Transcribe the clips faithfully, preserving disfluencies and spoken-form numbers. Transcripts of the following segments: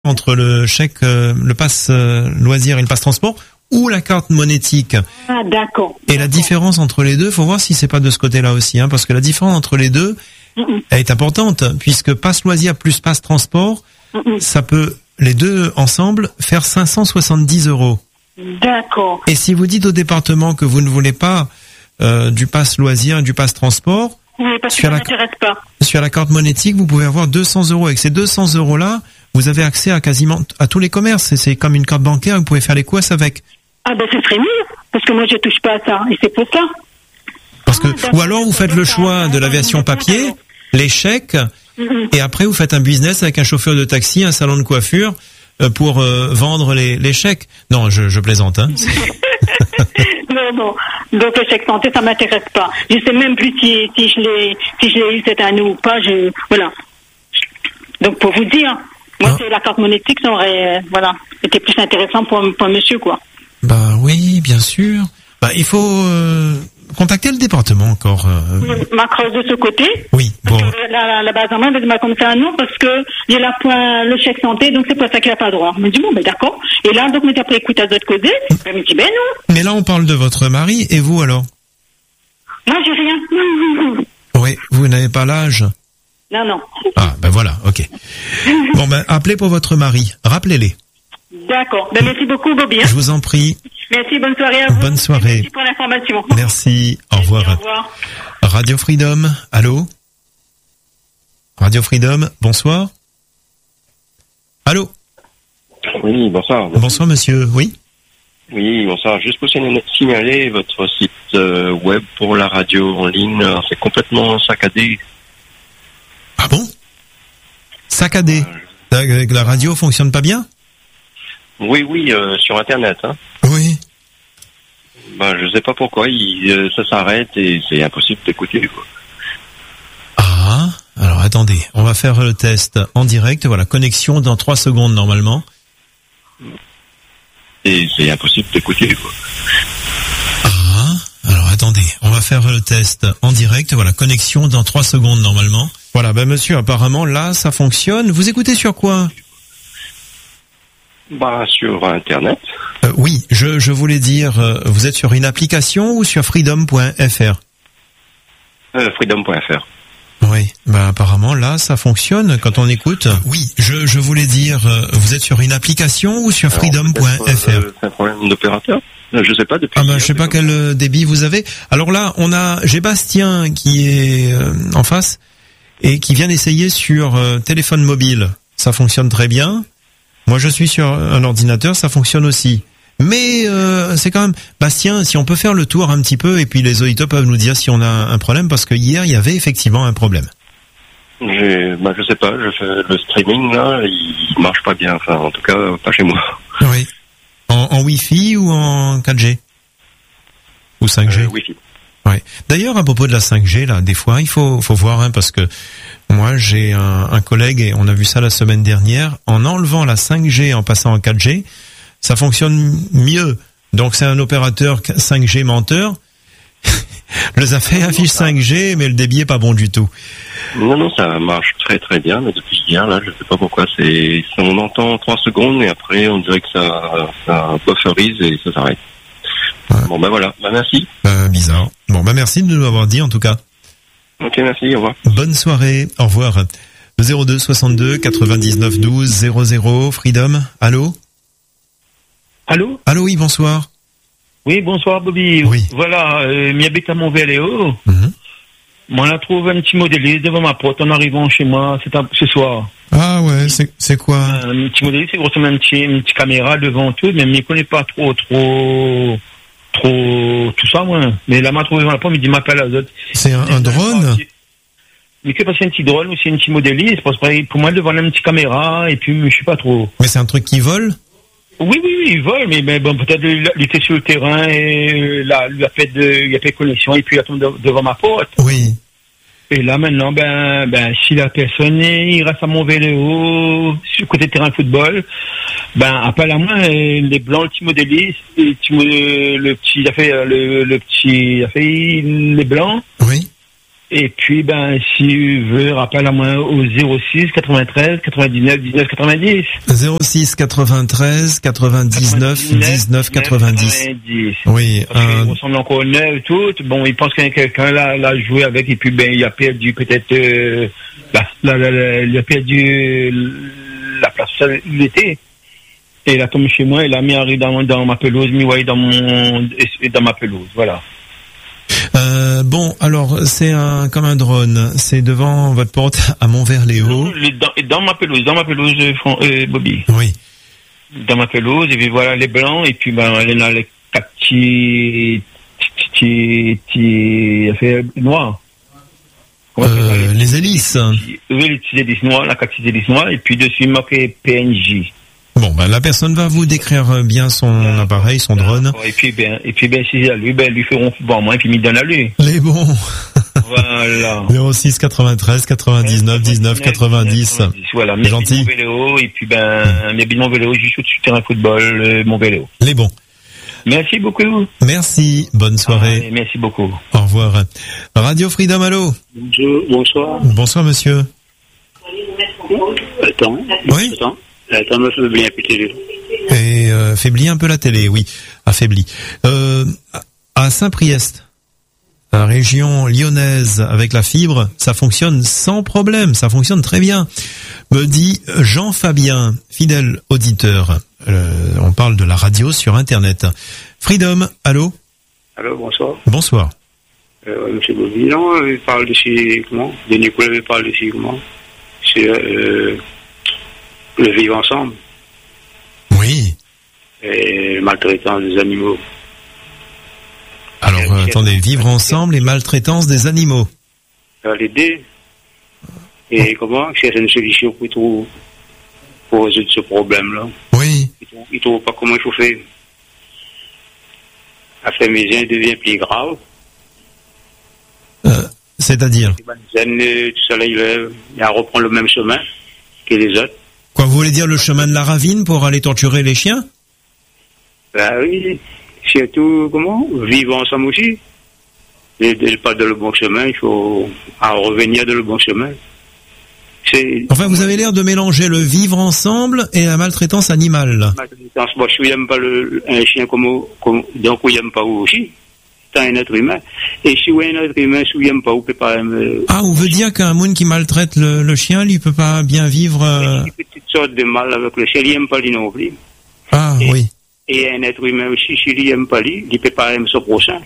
entre le chèque, euh, le pass euh, loisir et le pass transport ou la carte monétique. Ah, d'accord. Et la différence entre les deux, faut voir si c'est pas de ce côté-là aussi, hein, parce que la différence entre les deux, mm-mm. elle est importante, puisque pass loisir plus pass transport, mm-mm. ça peut, les deux ensemble, faire cinq cent soixante-dix euros. D'accord. Et si vous dites au département que vous ne voulez pas euh, du pass loisir et du pass transport, oui, parce que ça ne m'intéresse pas. Sur la carte monétique, vous pouvez avoir deux cents euros. Avec ces deux cents euros-là, vous avez accès à quasiment à tous les commerces. C'est comme une carte bancaire, vous pouvez faire les courses avec. Ah ben ce serait mieux, parce que moi je touche pas à ça, et c'est pour ça. Parce que, ah, ou alors vous faites le choix de la version papier, les chèques, mm-hmm. et après vous faites un business avec un chauffeur de taxi, un salon de coiffure, pour euh, vendre les, les chèques. Non, je, je plaisante, hein. non, non. Donc le chèque santé, ça m'intéresse pas. Je sais même plus si, si je l'ai, si je l'ai eu cette année ou pas. Je, voilà. Donc pour vous dire, moi ah. c'est la carte monétique, ça aurait, euh, voilà, été plus intéressant pour, pour monsieur, quoi. Bah oui, bien sûr. Bah il faut euh, contacter le département encore. Euh... Ma creuse de ce côté. Oui. Bon. La, la, la base en main m'a comme ça un nom parce que il y a la point le chèque santé, donc c'est pas ça qu'il a pas droit. Je me dis bon ben d'accord. Et là donc mais après écoute à d'autres causer. Je me dis ben non. Mais là on parle de votre mari et vous alors. Moi j'ai rien. Oui, vous n'avez pas l'âge. Non non. Ah ben voilà, ok. Bon ben appelez pour votre mari, rappelez-les. D'accord. Ben merci beaucoup Bobby. Hein. Je vous en prie. Merci, bonne soirée à vous. Bonne soirée. Merci pour l'information. Merci, au revoir. Merci, au revoir. Radio Freedom, allô? Radio Freedom, bonsoir. Allô? Oui, bonsoir. Bonsoir monsieur, oui? Oui, bonsoir. Juste pour signaler votre site euh, web pour la radio en ligne, c'est complètement saccadé. Ah bon? Saccadé? Euh, la radio fonctionne pas bien? Oui, oui, euh, sur Internet. Hein. Oui. Ben, je sais pas pourquoi, il, euh, ça s'arrête et c'est impossible d'écouter. Quoi. Ah, alors attendez, on va faire le test en direct. Voilà, connexion dans trois secondes normalement. Et c'est impossible d'écouter. Quoi. Ah, alors attendez, on va faire le test en direct. Voilà, connexion dans trois secondes normalement. Voilà, ben monsieur, apparemment là, ça fonctionne. Vous écoutez sur quoi? Bah, sur Internet. Euh, oui, je, je voulais dire, euh, vous êtes sur une application ou sur freedom point f r? euh, freedom point f r. Oui, bah apparemment là, ça fonctionne quand on écoute. Oui, je, je voulais dire, euh, vous êtes sur une application ou sur freedom point f r? Euh, c'est un problème d'opérateur. Je sais pas depuis. Ah bah je sais pas quel ça. débit vous avez. Alors là, on a j'ai Bastien qui est euh, en face et qui vient d'essayer sur euh, téléphone mobile. Ça fonctionne très bien. Moi, je suis sur un ordinateur, ça fonctionne aussi. Mais euh, c'est quand même... Bastien, si on peut faire le tour un petit peu, et puis les auditeurs peuvent nous dire si on a un problème, parce que hier, il y avait effectivement un problème. J'ai, bah, je sais pas, je fais le streaming, là, il marche pas bien. Enfin, en tout cas, pas chez moi. Oui. En, en Wi-Fi ou en quatre G? Ou cinq G? euh, Wi-Fi. Ouais. D'ailleurs, à propos de la cinq G, là, des fois, il faut, faut voir, hein, parce que moi, j'ai un, un collègue, et on a vu ça la semaine dernière, en enlevant la cinq G et en passant en quatre G, ça fonctionne mieux. Donc, c'est un opérateur cinq G menteur. Le affaire affiche cinq G, mais le débit est pas bon du tout. Non, non, ça marche très très bien, mais depuis hier, là, je sais pas pourquoi, c'est, on entend trois secondes, et après, on dirait que ça, ça bufferise et ça s'arrête. Ouais. Bon, ben voilà, ben merci. Ben, bizarre. Bon, ben merci de nous l'avoir dit, en tout cas. Ok, merci, au revoir. Bonne soirée, au revoir. zéro deux soixante-deux quatre-vingt-dix-neuf douze zéro zéro, Freedom, allô? Allô? Allô, oui, bonsoir. Oui, bonsoir, Bobby. Oui. Voilà, euh, m'habite à Montvéléo. Mm-hmm. Moi, on a trouvé un petit modéliste devant ma porte en arrivant chez moi c'est un, ce soir. Ah ouais, c'est, c'est quoi? Un petit modéliste, c'est grosso modo un petit, une petite caméra devant tout, mais je ne connais pas trop, trop... trop tout ça moi, mais là m'a trouvé dans la pomme, il dit m'appelle à l'autre. C'est un, un drone? Mais que pas c'est un petit drone ou c'est un petit modéliste, parce que pour moi devant une petite caméra et puis je sais pas trop. Mais c'est un truc qui vole? Oui oui oui il vole, mais, mais bon peut-être il était sur le terrain et là il a fait de il a fait connexion et puis il a tombé devant ma porte. Oui. Et là maintenant ben ben si la personne il reste à Montvéléo sur le côté terrain de football, ben appelle à moi les blancs le petit modéliste, le petit le petit il a fait le, le petit il a fait les blancs. Oui. Et puis, ben, si tu veux, rappelle à moi au zéro six quatre-vingt-treize quatre-vingt-dix-neuf dix-neuf quatre-vingt-dix. zéro six quatre-vingt-treize quatre-vingt-dix-neuf dix-neuf quatre-vingt-dix. Oui. Parce un... qu'il ressemble encore neuf tout. Bon, il pense que quelqu'un l'a, l'a joué avec et puis, ben, il a perdu peut-être, euh, la, la, la, la, il a perdu la place où il était. Et il a tombé chez moi, il a mis un riz dans, dans ma pelouse, mis ouais, dans mon, dans ma pelouse, voilà. Euh, bon, alors c'est un comme un drone, c'est devant votre porte à Montverléo. Dans, dans ma pelouse, dans ma pelouse, euh, Bobby. Oui. Dans ma pelouse, et puis voilà les blancs, et puis ben il y en a les quatre petits, petits, petits, fait noirs. Euh, les hélices. Oui, les petits hélices noirs, la quatre petits hélices noirs, et puis dessus marqué P N J. Bon, ben, la personne va vous décrire bien son ah, appareil, son ah, drone. Et puis, ben, et puis, ben, si c'est à lui, ben, lui feront bon, moi, et puis, il donne à lui. Les bons. Voilà. zéro six quatre-vingt-treize quatre-vingt-dix-neuf dix-neuf quatre-vingt-dix. Voilà. C'est gentil. Mon vélo, et puis, ben, il y a mon vélo, juste au-dessus du terrain football, euh, mon vélo. Les bons. Merci beaucoup. Merci. Bonne soirée. Ah, merci beaucoup. Au revoir. Radio Freedom, allô? Bonjour, bonsoir. Bonsoir, monsieur. Attends. Oui. Attends. Attends, me faiblit un peu la télé. Et euh, faiblit un peu la télé, oui, affaibli. Euh, à Saint-Priest, la région lyonnaise, avec la fibre, ça fonctionne sans problème, ça fonctionne très bien. Me dit Jean-Fabien, fidèle auditeur. Euh, on parle de la radio sur Internet. Freedom, allô? Allô, bonsoir. Bonsoir. Euh, monsieur Bobby, non, il parle de chez, comment? De Nicolas, il parle de chez, comment? C'est, euh, le vivre ensemble. Oui. Et le maltraitance des animaux. Alors, euh, attendez, vivre ensemble et maltraitance des animaux. Ça va l'aider. Et comment? C'est une solution pour, trouver, pour résoudre ce problème-là. Oui. Il ne trouve pas comment il faut faire. La féminisation devient plus grave. Euh, c'est-à-dire? Tout ça là, il va reprendre le même chemin que les autres. Quoi, vous voulez dire le chemin de la ravine pour aller torturer les chiens? Ben oui, surtout, comment, vivre ensemble aussi. Et, et pas dans le bon chemin, il faut à revenir dans le bon chemin. C'est... Enfin, vous avez l'air de mélanger le vivre ensemble et la maltraitance animale. La maltraitance, moi, je n'aime pas le, un chien comme, comme donc, je n'aime pas aussi. C'est un être humain. Et si vous êtes un être humain, si vous n'aimez pas, vous ne pouvez pas... Euh, ah, on veut dire qu'un monde qui maltraite le, le chien, lui, peut pas bien vivre... Euh... Il y a une petite sorte de mal avec le chien, il n'aime pas lui non plus. Ah, et, oui. Et un être humain aussi, si il n'aime pas lui, il ne peut pas aimer son prochain.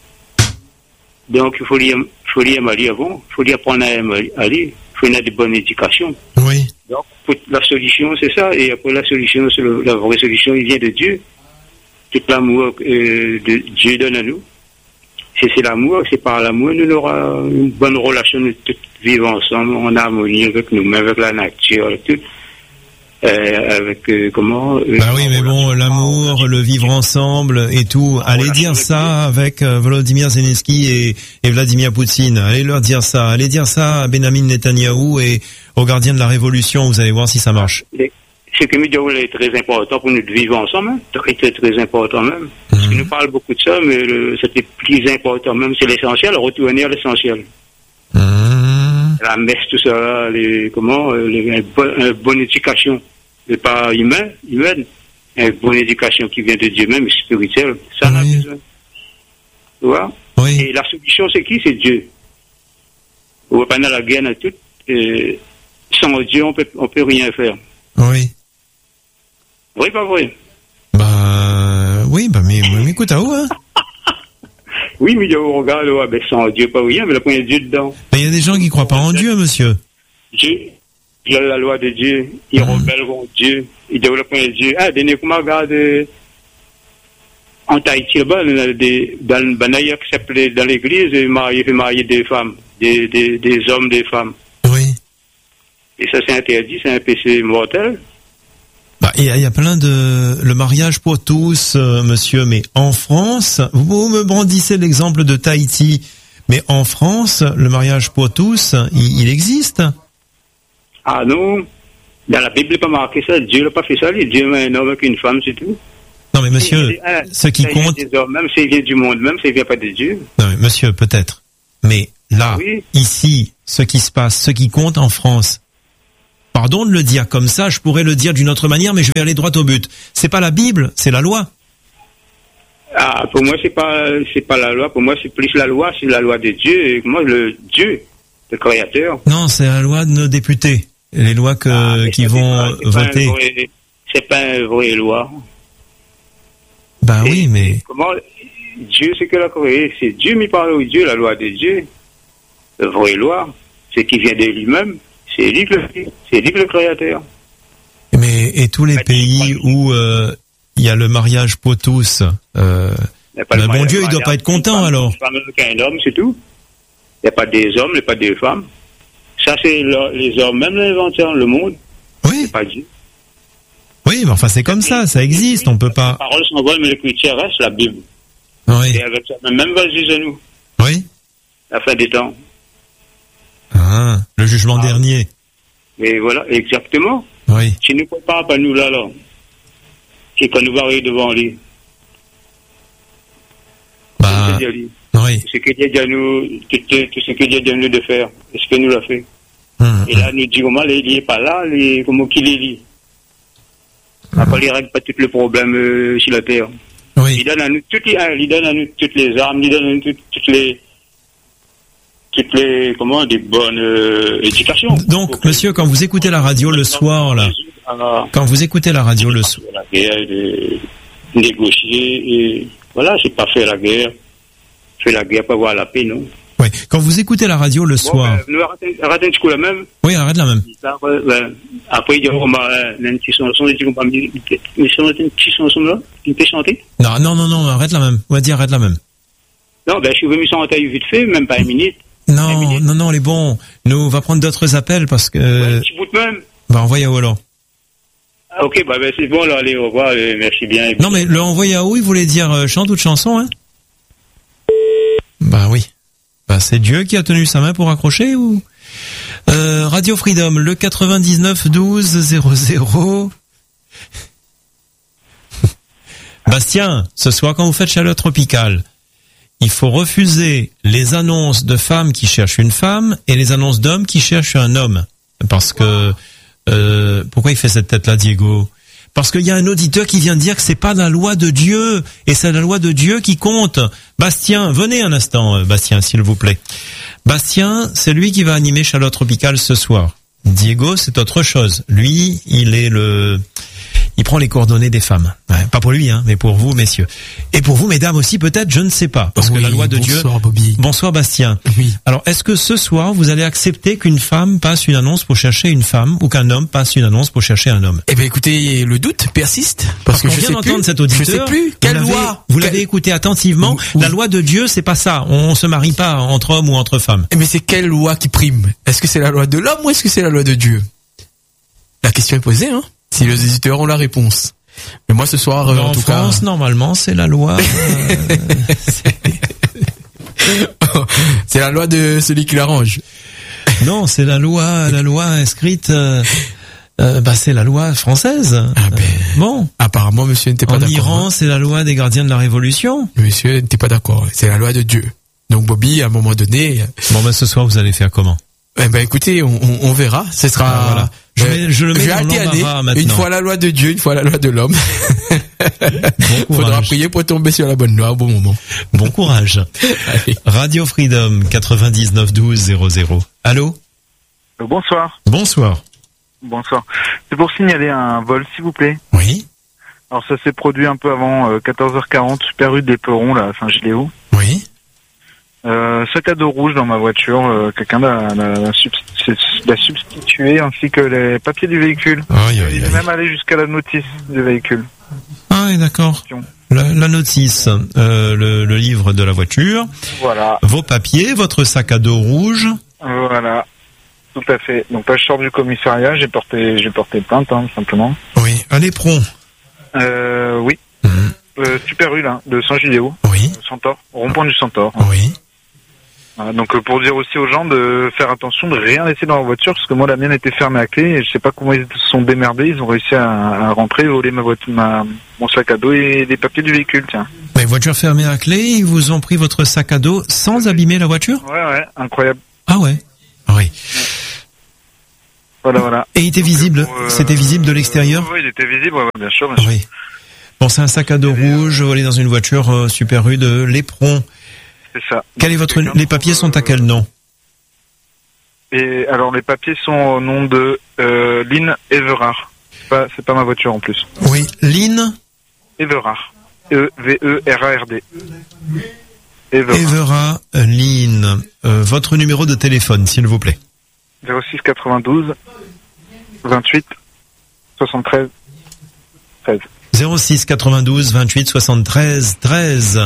Donc, il faut lui aimer avant, il faut lui apprendre à aimer à lui, il faut lui donner de bonnes éducations. Oui. Donc, la solution, c'est ça. Et après, la solution, c'est le, la vraie solution, il vient de Dieu. Tout l'amour euh, de Dieu donne à nous. Si c'est l'amour, c'est par l'amour, nous aurons une bonne relation, nous tous vivre ensemble, en harmonie avec nous-mêmes, avec la nature, avec tout. Euh, avec euh, comment euh, bah oui, mais bon, l'amour, le vivre ensemble et tout. Allez dire ça avec euh, Volodymyr Zelensky et, et Vladimir Poutine. Allez leur dire ça. Allez dire ça à Benjamin Netanyahou et aux gardiens de la révolution. Vous allez voir si ça marche. Ce que nous disons est très important pour nous de vivre ensemble. Hein. C'est très, très important même. Mmh. Parce que nous parlons beaucoup de ça, mais le, ce qui est plus important même, c'est l'essentiel, retourner à l'essentiel. Mmh. La messe, tout ça, les, comment, les, une, bonne, une bonne éducation. Mais pas humain, humaine. Une bonne éducation qui vient de Dieu même, spirituelle. Ça, on a besoin. Tu vois? Oui. Et la solution, c'est qui? C'est Dieu. On va pas dans la guerre, tout. Et sans Dieu, on peut, on peut rien faire. Oui. Oui, pas vrai. Bah, oui, bah, mais, mais écoute, à où, hein? Oui, mais on regarde, ouais, ben, sans Dieu, pas rien, mais le point de Dieu dedans. Mais il y a des gens qui croient pas en Dieu, monsieur. Dieu, il a la loi de Dieu, ils mmh. rebellent contre Dieu, ils développent le point de Dieu. Ah, dernier coup, regarde, en Tahiti, là-bas, dans, dans, qui s'appelait, dans l'église, il fait marier des femmes, des, des, des hommes, des femmes. Oui. Et ça, c'est interdit, c'est un péché mortel. Bah, il y, y a plein de le mariage pour tous, euh, monsieur. Mais en France, vous me brandissez l'exemple de Tahiti, mais en France, le mariage pour tous, il, il existe. Ah non, dans la Bible, il n'est pas marqué ça. Dieu n'a pas fait ça. Dieu met un homme avec une femme, c'est tout. Non, mais monsieur, ah, ce qui compte, des hommes, même s'il vient du monde, même s'il vient pas de Dieu. Non, mais monsieur, peut-être. Mais là, Oui. ici, ce qui se passe, ce qui compte en France, pardon de le dire comme ça, je pourrais le dire d'une autre manière, mais je vais aller droit au but. C'est pas la Bible, c'est la loi. Ah, pour moi, c'est pas, c'est pas la loi. Pour moi, c'est plus la loi, c'est la loi de Dieu. Et moi, le Dieu, le Créateur. Non, c'est la loi de nos députés. Les lois que, Ah, qui c'est vont pas- c'est pas voter. un vrai- C'est pas une vraie loi. Ben Et oui, mais Comment Dieu, c'est que l'a créé. C'est Dieu qui parle au Dieu, la loi de Dieu. La vraie loi, c'est qui vient de lui-même. C'est lui que le, c'est lui que le Créateur. mais et tous les pays où euh, il y a le mariage pour tous, euh, Il n'y a pas ben de bon mariage- Dieu, il doit pas être content, une femme, alors. Une femme avec un homme, c'est tout. Il n'y a pas des hommes, il n'y a pas des femmes. Ça, c'est le- les hommes, même l'inventeur, le monde, Oui, c'est pas Dieu. oui, mais enfin c'est comme ça, ça existe, on peut Les pas. paroles s'envolent, mais l'écriture reste, la Bible. Oui, Et avec ça, même va juger nous, oui. la fin des temps. Ah, le jugement Ah. dernier. Et voilà, exactement. Oui. Si nous ne préparons pas nous là, là, c'est qu'on nous va arriver devant lui. Bah, C'est lui. oui. Ce que Dieu dit à nous, tout, tout- tout ce que Dieu dit à nous de faire, est-ce que nous l'a fait? Hum, Et là, nous dit comment il n'est pas là, les, comment qu'il est lié. Après, il ne règle pas tous les problèmes euh, sur la terre. Oui. Il donne à nous toutes les, il donne à nous toutes les armes, il donne à nous toutes, toutes les, toutes les, comment, des bonnes euh, éducations. Donc, Pour que- monsieur, quand vous écoutez la radio le soir, là, Ah, quand vous écoutez la radio le soir, la guerre, de négocier, et voilà, c'est pas faire la guerre. Faire la guerre pour avoir la paix, non? oui, quand vous écoutez la radio le Bon, soir, ben, nous arrêtons, arrêtons un petit coup là même. oui, arrête là même. Ça, ouais, ben, après, il y a on va, euh, une petite chanson, une petite chanson là, une petite chanter. Non, non, non, non, arrête là même. On va dire arrête là même. Non, ben, je suis venu chanter vite fait, même pas une minute. Non, minute. non, non, les bons. Nous, on va prendre d'autres appels parce que, Ouais, un petit bout de même. bah, envoyer à Hollande. Ah, ok, bah, ben, c'est bon, là, allez, au revoir, euh, merci bien. Non, mais le envoyer à où, il voulait dire euh, chante ou de chanson, hein? Bah oui. Bah, c'est Dieu qui a tenu sa main pour accrocher ou? Euh, Radio Freedom, le quatre-vingt-dix-neuf douze zéro zéro. Bastien, ce soir quand vous faites chaleur tropicale, il faut refuser les annonces de femmes qui cherchent une femme et les annonces d'hommes qui cherchent un homme. Parce que, euh, pourquoi il fait cette tête-là, Diego? Parce qu'il y a un auditeur qui vient de dire que c'est pas la loi de Dieu, et c'est la loi de Dieu qui compte. Bastien, venez un instant, euh, Bastien, s'il vous plaît. Bastien, c'est lui qui va animer Chaleur Tropicale ce soir. Diego, c'est autre chose. Lui, il est le, il prend les coordonnées des femmes. Ouais, pas pour lui, hein, mais pour vous, messieurs. Et pour vous, mesdames aussi, peut-être, je ne sais pas. Parce Oui, que la loi de Dieu. bonsoir, Bobby. Bonsoir, Bastien. Oui. Alors, est-ce que ce soir, vous allez accepter qu'une femme passe une annonce pour chercher une femme, ou qu'un homme passe une annonce pour chercher un homme? Eh ben écoutez, le doute persiste parce, Parce que qu'on je vient sais d'entendre plus. cet auditeur. Je sais plus Vous quelle l'avez- loi. Vous Quelle- l'avez écouté attentivement. Oui. La loi de Dieu, c'est pas ça. On se marie pas entre hommes ou entre femmes. Eh, mais c'est quelle loi qui prime? Est-ce que c'est la loi de l'homme ou est-ce que c'est la loi de Dieu? La question est posée, hein. Si les auditeurs ont la réponse. Mais moi ce soir, euh, en en tout France, normalement, c'est la loi. euh, cas, c'est la loi de celui qui l'arrange. non, c'est la loi, la loi inscrite. Euh, euh, bah, c'est la loi française. Ah ben, Euh, bon. apparemment, monsieur n'était pas En d'accord. Iran, c'est la loi des gardiens de la Révolution. Monsieur n'était pas d'accord. C'est la loi de Dieu. Donc Bobby, à un moment donné, Bon, ben ce soir, vous allez faire comment? eh ben écoutez, on, on, on verra. Ce sera. Ah, voilà. Je euh, mets- je le mets vais dans alterner. l'embarras maintenant. Une fois la loi de Dieu, une fois la loi de l'homme. Bon Faudra courage. prier pour tomber sur la bonne loi au bon moment. Bon courage. Allez. Radio Freedom quatre-vingt-dix-neuf douze zéro zéro. Allô? Euh, Bonsoir. Bonsoir. Bonsoir. C'est pour signaler un vol, s'il vous plaît. Oui. Alors ça s'est produit un peu avant euh, quatorze heures quarante, super rue des Perrons, là, à Saint-Giléo. Oui. Euh, sac à dos rouge dans ma voiture, euh, quelqu'un l'a, l'a, l'a subst- l'a substitué, ainsi que les papiers du véhicule. Aïe, aïe, Il est aïe. même allé jusqu'à la notice du véhicule. Ah, oui, d'accord. La, la notice, euh, le, le livre de la voiture, Voilà, vos papiers, votre sac à dos rouge. voilà, tout à fait. Donc là, je sors du commissariat, j'ai porté, j'ai porté plainte, hein, simplement. Oui. À l'éperon. Euh, oui. Mhm. Euh, super rue, là, de Saint-Giléo, Oui. Centaure, rond-point du Centaure. Oui. Voilà, donc euh, pour dire aussi aux gens de faire attention, de rien laisser dans la voiture, parce que moi la mienne était fermée à clé et je sais pas comment ils se sont démerdés, ils ont réussi à, à rentrer, voler ma voiture, ma, mon sac à dos et les papiers du véhicule, tiens. Mais Ouais, voiture fermée à clé, ils vous ont pris votre sac à dos sans abîmer la voiture? Ouais, ouais, incroyable. Ah ouais. Oui. Voilà, voilà. Et il était visible, euh, c'était visible de l'extérieur? Oui, il était visible, ouais, bien sûr, bien sûr. Oui. Bon, c'est un sac à dos rouge, volé dans une voiture euh, super rue de L'Éperon. C'est ça. Quel est votre, les papiers sont à quel nom? Et alors, les papiers sont au nom de euh, Lynn Everard. C'est pas, c'est pas ma voiture en plus. Oui, Lynn Everard. E V E R A R D. Everard. Everard Lynn. Euh, votre numéro de téléphone, s'il vous plaît. zéro six quatre-vingt-douze vingt-huit soixante-treize treize. zéro six quatre-vingt-douze vingt-huit soixante-treize treize.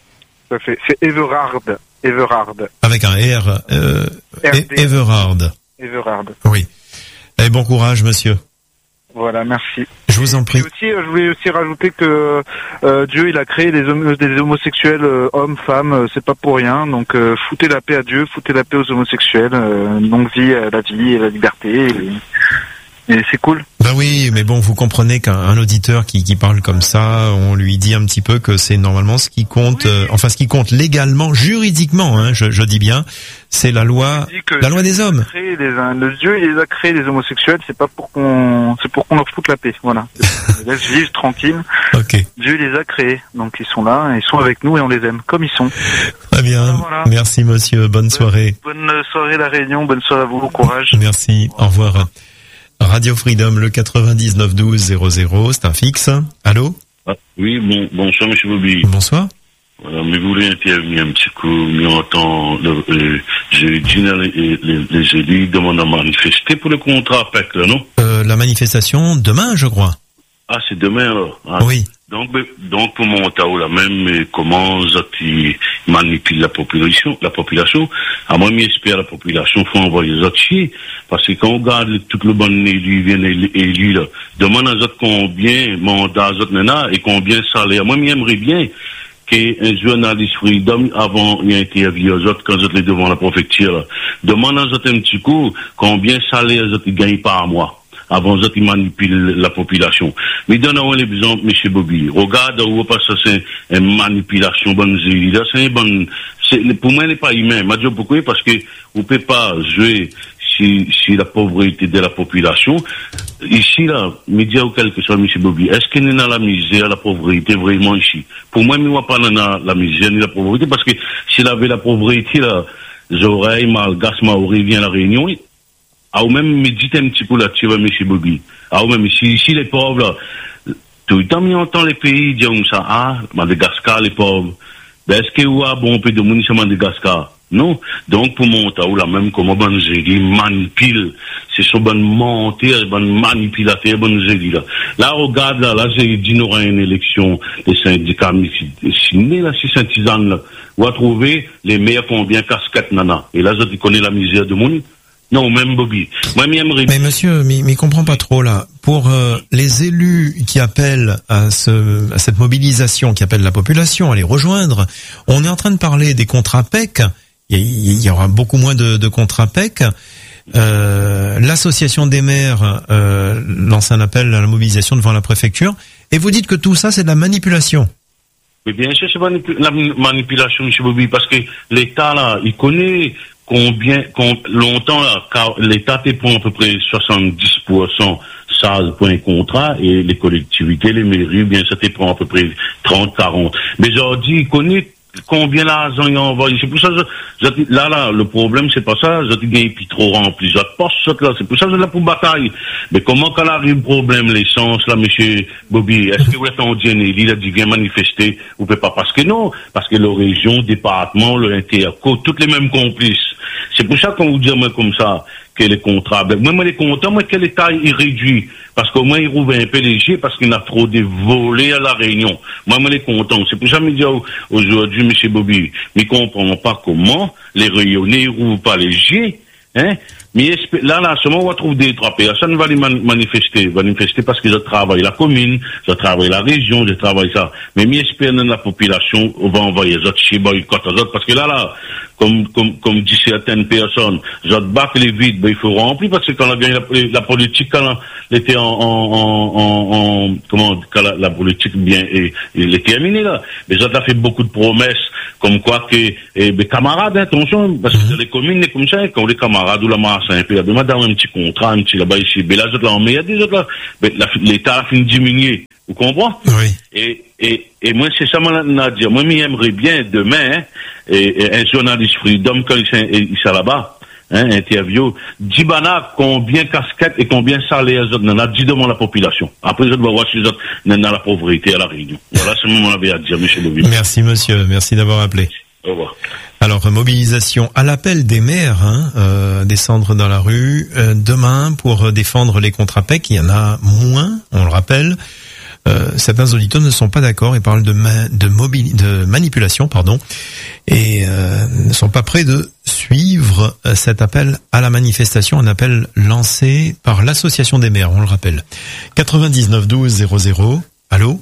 Ça fait, c'est Everard. Everard. Avec un R. Euh, Everard. Everard. Oui. Et bon courage, monsieur. Voilà, merci. Je vous en prie. Et aussi, je voulais aussi rajouter que euh, Dieu, il a créé des, hom- des homosexuels, euh, hommes, femmes, euh, c'est pas pour rien. Donc, euh, foutez la paix à Dieu, foutez la paix aux homosexuels. Euh, longue vie à la vie et la liberté. Et, et c'est cool. Ben oui, mais bon, vous comprenez qu'un un auditeur qui, qui parle comme ça, on lui dit un petit peu que c'est normalement ce qui compte, oui. euh, enfin ce qui compte légalement, juridiquement, hein, je, je dis bien, c'est la loi, la loi des hommes. Les, le Dieu, il les a créés, les homosexuels, c'est pas pour qu'on, c'est pour qu'on leur foute la paix, voilà. Ils laissent vivre tranquille. Ok. Dieu les a créés, donc ils sont là, ils sont avec nous et on les aime comme ils sont. Très bien. Voilà. Merci monsieur, bonne soirée. Bonne soirée la Réunion, bonne soirée à vous, courage. Merci, au revoir. Radio Freedom, le quatre-vingt-dix-neuf douze zéro zéro, c'est un fixe. Allô? Ah, oui, bon, bonsoir, monsieur Bobby. Bonsoir. Voilà, mais vous voulez intervenir un petit coup, mais on entend, euh, j'ai dit, les, les, les élus demandent à manifester pour le contrat P E C, là, non? Euh, la manifestation, demain, je crois. Ah, c'est demain, alors? Ah. Oui. Donc, donc, pour mon Ottawa, là même, mais comment ils manipulent la population, la population, à moi, j'espère la population, faut envoyer les autres chier, parce que quand on regarde tout le bon élu, viennent élus, là, demande à autres combien mandat autres nana, et combien salaire. Moi, j'aimerais bien qu'un journaliste Freedom, avant, il a interviewé aux autres, quand ils étaient devant la préfecture, là, demande à autres un petit coup, combien salaire ils autres gagnent par mois. Avant ça, ils manipulent la population. Mais donnons un exemple, monsieur Bobby. Regarde où parce que c'est une manipulation bonne là, c'est une bonne, c'est, pour moi, n'est pas humain. M'a dit pourquoi? Parce que vous ne pouvez pas jouer si, si la pauvreté de la population. Ici, là, médias ou quelque chose, monsieur Bobby, est-ce qu'il y a la misère, la pauvreté vraiment ici? Pour moi, il n'y a pas la misère ni la pauvreté parce que s'il avait la pauvreté, là, les oreilles, malgaches, maoris, vient à la Réunion, ah, ou même méditer un petit peu là-dessus, monsieur Bobby. Ah, ou même ici, ici, les pauvres, là, tout le temps, on entend les pays dire ça, ah, Madagascar, les pauvres. Ben, est-ce qu'il y a bon peu de monde sur Madagascar? Non. Donc, pour mon Ottawa, là, même comme bonne zélie, manipule, c'est sur bonne montée, bonne manipulateur, bonne zélie, là. Là, regarde, là, là, j'ai dit, nous aurons une élection, les syndicats, signés, là, si Saint-Izanne, là, on va trouver les meilleurs combien casquettes, nana. Et là, je connais la misère du monde. Non, même Bobby. Moi, m'aimerais... Mais monsieur, mais, mais comprends pas trop là. Pour euh, les élus qui appellent à, ce, à cette mobilisation, qui appellent la population à les rejoindre, on est en train de parler des contrats P E C. Il y, il y aura beaucoup moins de, de contrats P E C. Euh, l'association des maires euh, lance un appel à la mobilisation devant la préfecture. Et vous dites que tout ça, c'est de la manipulation. Mais bien sûr, c'est manip- la manipulation, monsieur Bobby, parce que l'État, là, il connaît... Combien, com, longtemps, là, car l'État te prend à peu près soixante-dix pour cent ça pour un contrat et les collectivités, les mairies, bien, ça te prend à peu près trente, quarante. Mais aujourd'hui, il connaît combien l'argent il envoie. C'est pour ça, je, je, là, là, le problème, c'est pas ça, je gagne puis trop rempli. Je poste ça, là, c'est pour ça, je là pour bataille. Mais comment quand arrive le problème, l'essence, là, monsieur Bobby, est-ce que vous êtes en Dieu, il a dit, viens manifester, vous pouvez pas, parce que non, parce que la région, le département, le interco, toutes les mêmes complices. C'est pour ça qu'on vous dit, moi, comme ça, que les contrats, ben, moi, moi, les contrats, moi, que l'État, il réduit. Parce qu'au moins, il rouvre un peu léger, parce qu'il a trop de volets à la Réunion. Moi, moi, les contents. C'est pour ça que je dis aujourd'hui, monsieur Bobby, mais comprend pas comment les Réunionnais, ils rouvrent pas léger, hein. Mais là, là, seulement on va trouver des trois personnes va les man- manifester, manifester parce que je travaille la commune, je travaille la région, je travaille ça. Mais j'espère que la population, on va envoyer les autres chez boycott aux autres, parce que là, là, comme, comme, comme dit certaines personnes, je bats les vides, ben, il faut remplir, parce que quand on a gagné la, la politique, quand elle était en, en, en, en, comment, quand la, la politique bien, et, elle est terminée, là. Mais ça a fait beaucoup de promesses, comme quoi que, eh, ben, camarades, attention, parce que dans les communes, comme ça, quand les camarades ou la masse, un peu, ben, madame, un petit contrat, un petit là-bas, ici, ben, là, je l'en mets, il y a des autres là, ben, l'État a fini de diminuer. Vous comprenez? Oui. Et, et, et moi, c'est ça, moi, à dire. Moi, j'aimerais bien, demain, et, et un journaliste Freedom, quand il, il, il là-bas, hein, interview, dit, bana, combien casquettes et combien salaires, on a dit devant la population. Après, je dois voir si autres, dans la pauvreté à la Réunion. Voilà, c'est mon avis à dire, monsieur Louis. Merci, monsieur. Merci d'avoir appelé. Au revoir. Alors, mobilisation à l'appel des maires, hein, euh, descendre dans la rue, euh, demain, pour défendre les contrats P E C. Il y en a moins, on le rappelle. Euh, certains auditeurs ne sont pas d'accord et parlent de, ma, de, mobili- de manipulation, pardon, et euh, ne sont pas prêts de suivre euh, cet appel à la manifestation, un appel lancé par l'association des maires, on le rappelle. quatre-vingt-dix-neuf douze zéro zéro. Allô?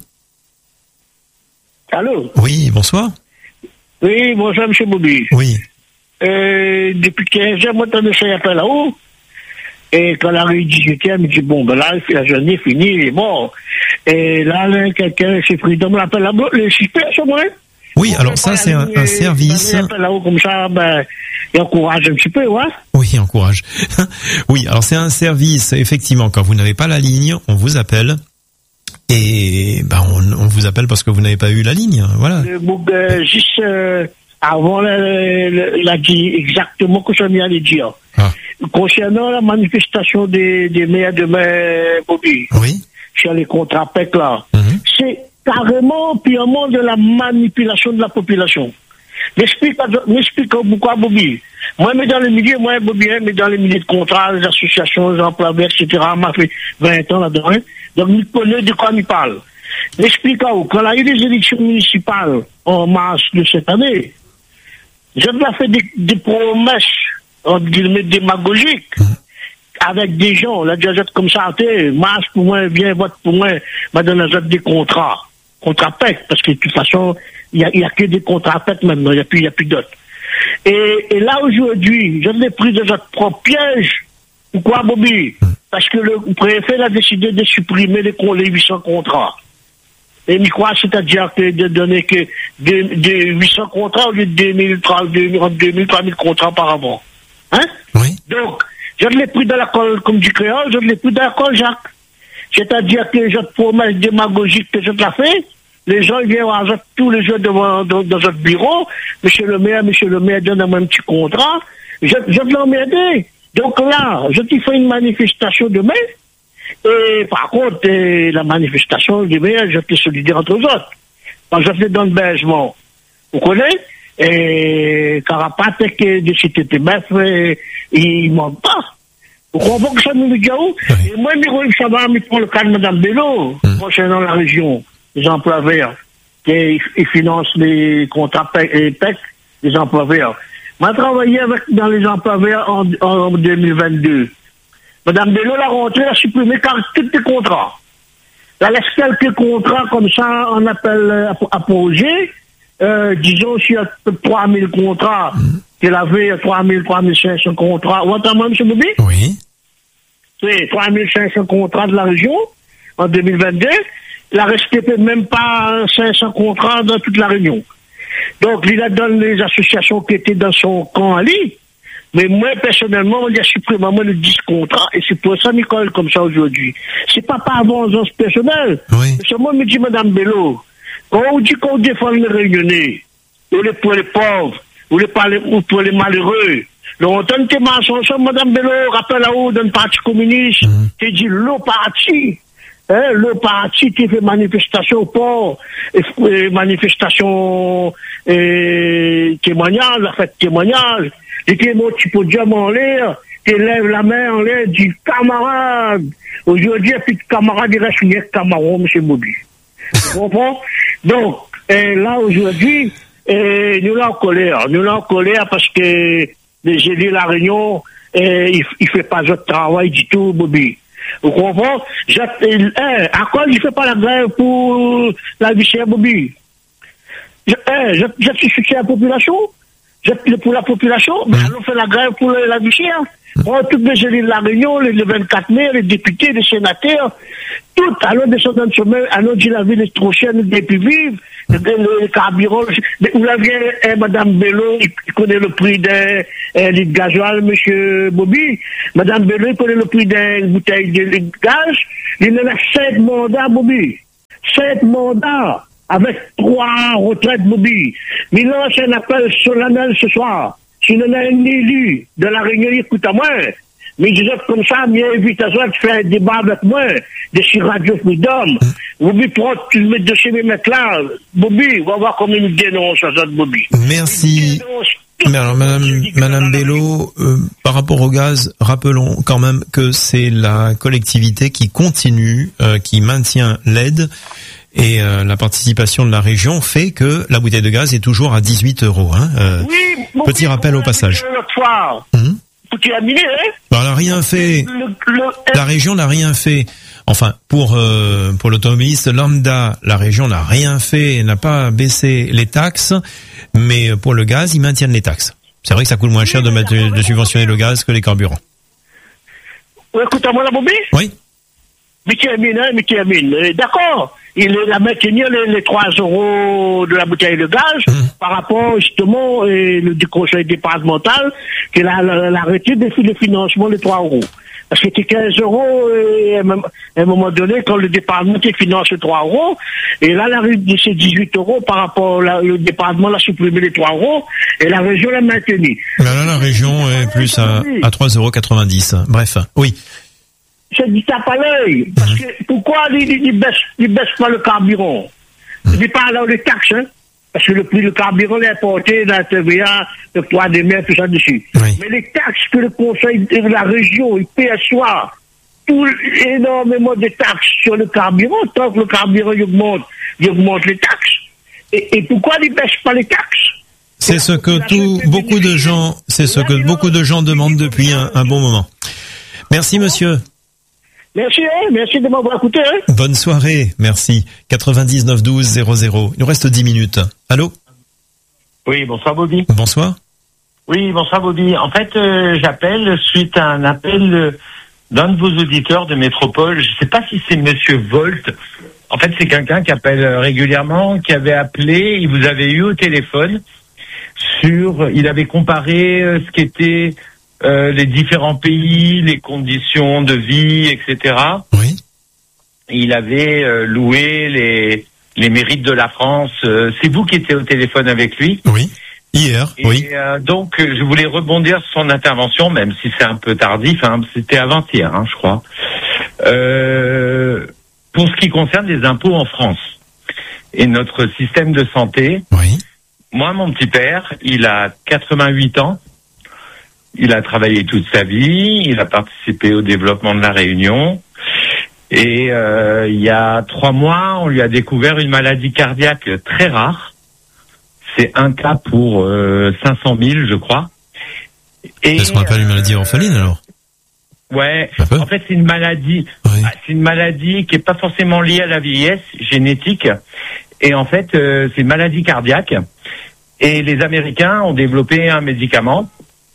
Allô? Oui, bonsoir. Oui, bonsoir, monsieur Bobby. Oui. Euh, depuis quinze heures, moi, t'as laissé un appel là-haut. Et quand la rue dix-huit heures, je me dit, bon, ben là, la journée est finie, il est mort. Et là, là quelqu'un, c'est Freedom, l'appelle là-bas, le super, c'est moi. Oui, alors ça, c'est un, un service. Un appel là-haut comme ça, ben, il encourage un petit peu, ouais. Oui, il encourage. Oui, alors c'est un service, effectivement, quand vous n'avez pas la ligne, on vous appelle. Et ben on, on vous appelle parce que vous n'avez pas eu la ligne, voilà. Le, euh, juste euh, avant, il a dit exactement ce que je allais dire. Ah. Concernant la manifestation des, des maires demain, Bobby, oui. Sur les contrats P E C là, mm-hmm. C'est carrément purement de la manipulation de la population. M'explique, m'explique pourquoi, Bobby. Moi, mais dans le milieu, moi, Bobby, mais dans les milieux de contrats, les associations, les employeurs, et cetera, m'a fait vingt ans là-dedans, hein. Donc, il connaît de quoi il parle. M'explique où, quand il y a eu les élections municipales en mars de cette année, j'ai fait des, des promesses, entre guillemets, démagogiques, mmh. avec des gens, là, déjà, comme ça, marche pour moi, viens, vote pour moi, m'a donné des contrats, contrats P E C, parce que de toute façon, il y a, il y a que des contrats P E C maintenant, il n'y a plus, il y a plus d'autres. Et, et là, aujourd'hui, je l'ai pris de notre propre piège. Pourquoi, Bobby? Parce que le préfet a décidé de supprimer les, les huit cents contrats. Et mais quoi, c'est-à-dire que de donner que de, de huit cents contrats au lieu de deux mille, trois mille contrats par avant. Hein? Oui. Donc, je l'ai pris dans la colle, comme du créole, je l'ai pris dans la colle, Jacques. C'est-à-dire que je te promets démagogique que je te la fais. Les gens, ils viennent avoir tous les jours devant, dans, dans notre bureau. Monsieur le maire, monsieur le maire, donne-moi un petit contrat. Je, je te l'emmerde. Donc là, je te fais une manifestation demain. Et par contre, eh, la manifestation demain, je te solidaire entre eux autres. Quand je te donne bergement. Vous connaissez? Et Carapace, que de citer tes bœufs, il ne manque pas. Vous comprenez que ça nous dit où? Et moi, ça va, mais pour le cas de Mme Bello, mmh. concernant la région, les emplois verts, qui financent les contrats P E C, les emplois verts. Moi, travaillé avec, dans les emplois verts en, en deux mille vingt-deux. Mme Bello, la rentrée, a supprimé car tous les contrats. Elle laisse quelques contrats comme ça, on appelle à, à projet. Euh, disons, s'il y a trois mille contrats, mmh. qu'elle avait trois mille, trois mille cinq cents contrats. Vous entendez, M. Bobby? Oui. C'est trois mille cinq cents contrats de la région en deux mille vingt-deux. Il a respecté même pas cinq cents contrats dans toute la Réunion. Donc, il a donné les associations qui étaient dans son camp à lui. Mais moi, personnellement, on a supprimé le dix contrats. Et c'est pour ça, Nicole, comme ça aujourd'hui. C'est pas par avance personnelle. Oui. C'est moi, me dit Mme Bello, quand on dit qu'on défend les Réunionnais, ou les, pour les pauvres, ou, les, ou pour les malheureux, longtemps, t'es mensonge, Mme Bello, rappelle là-haut d'un parti communiste, mmh. t'es dit le parti. Hein, le parti qui fait manifestation au port, et, et manifestation et témoignage, la fête témoignage, et tu montes tu podium en l'air, tu lèves la main en l'air, du camarade. Aujourd'hui, il n'y a plus de camarade, il reste rien que camarade, M. Bobby. Tu comprends? Donc, et là, aujourd'hui, et nous là en colère. Nous là en colère parce que les élus de la Réunion, et, il ne fait pas de travail du tout, Bobby. Vous comprenez? Je, eh, à quoi il ne fait pas la grève pour la vie chère, Bobby? Je, eh, je, je suis soutien à la population. pour la population, mais Mmh. allons faire la grève pour la vie chère. Bon, toutes les élus de la Réunion, les, les vingt-quatre maires, les députés, les sénateurs, toutes, allons descendre de chemin, allons dire la ville est trop chère, nous ne devons plus vivre, le, le, le carburant, mais où la vient, eh, Madame Bello, il connaît le prix d'un eh, litre de gasoil, Monsieur Bobby. Madame Bello, il connaît le prix d'une bouteille de, de gaz. Il en a sept mandats, Bobby. Sept mandats, avec trois retraites, Bobby. Mais là, c'est un appel solennel ce soir. Si on a un élu de la Réunion, écoute à moi. Mais je disais comme ça, mais invite à toi de faire un débat avec moi, de sur Radio Freedom. Bobby, prends, tu me mets de chez mes mecs là. Bobby, on va voir comment il dénonce ça, Bobby. Merci. Mais alors, Madame, Madame Bello, euh, par rapport au gaz, rappelons quand même que c'est la collectivité qui continue, euh, qui maintient l'aide. Et euh, la participation de la région fait que la bouteille de gaz est toujours à dix-huit euros. Hein. Euh, oui, mon petit rappel au passage. L'autre fois, Hum. tu as miné, hein? Bah, elle n'a rien fait. Le, le, La région n'a rien fait. Enfin, pour euh, pour l'automobiliste lambda, la région n'a rien fait, n'a pas baissé les taxes, mais pour le gaz, ils maintiennent les taxes. C'est vrai que ça coûte moins cher de mettre de subventionner le gaz que les carburants. écoute à moi la Bobby? Oui. Mais qui amène, hein, mais qui amène. Euh, D'accord. Il a maintenu les, les trois euros de la bouteille de gaz mmh. par rapport justement euh, le du conseil départemental qu'il a, a, a arrêté de le financement des trois euros. Parce que c'était quinze euros et à un moment donné, quand le département finance les trois euros, et là, la c'est dix-huit euros par rapport au le département l'a supprimé les trois euros et la région l'a maintenu. Là, là, la région est plus à, à trois euros quatre-vingt-dix. Bref, oui. Je dis ça pas l'œil. Parce que pourquoi ils ne baissent, ils baissent pas le carburant? Je dis pas là les taxes, hein. Parce que le prix du carburant est importé dans la T V A, le poids des mers, tout ça dessus. Oui. Mais les taxes que le conseil de la région, il perçoit tout énormément de taxes sur le carburant, tant que le carburant il augmente, il augmente les taxes. Et, et pourquoi ils ne baissent pas les taxes? C'est ce que tout, beaucoup de gens, c'est ce que beaucoup de gens demandent depuis un, un bon moment. Merci, monsieur. Merci, hein, merci de m'avoir écouté. Hein. Bonne soirée, merci. quatre-vingt-dix-neuf douze zéro zéro. Il nous reste dix minutes. Allô? Oui, bonsoir Bobby. Bonsoir. Oui, bonsoir Bobby. En fait, euh, j'appelle suite à un appel euh, d'un de vos auditeurs de Métropole. Je ne sais pas si c'est Monsieur Volt. En fait, c'est quelqu'un qui appelle régulièrement, qui avait appelé, il vous avait eu au téléphone sur, il avait comparé euh, ce qu'était Euh, les différents pays, les conditions de vie, et cetera. Oui. Il avait euh, loué les les mérites de la France. Euh, c'est vous qui étiez au téléphone avec lui. Oui. Hier. Et, oui. Euh, donc, euh, je voulais rebondir sur son intervention, même si c'est un peu tardif. Hein, c'était avant-hier, hein, je crois. Euh, pour ce qui concerne les impôts en France et notre système de santé. Oui. Moi, mon petit père, il a quatre-vingt-huit ans. Il a travaillé toute sa vie, il a participé au développement de la Réunion et euh, il y a trois mois, on lui a découvert une maladie cardiaque très rare. C'est un cas pour euh, cinq cent mille, je crois. Et c'est ce qu'on appelle une maladie orpheline, alors? Ouais, en fait, c'est une maladie, oui. c'est une maladie qui est pas forcément liée à la vieillesse, génétique. Et en fait, euh, c'est une maladie cardiaque. Et les Américains ont développé un médicament.